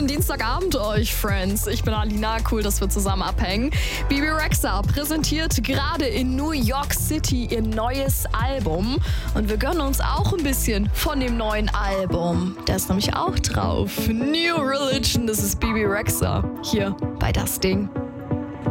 schönen Dienstagabend euch, Friends. Ich bin Alina, cool, dass wir zusammen abhängen. Bebe Rexha präsentiert gerade in New York City ihr neues Album. Und wir gönnen uns auch ein bisschen von dem neuen Album. Da ist nämlich auch drauf. New Religion, das ist Bebe Rexha. Hier bei Das Ding.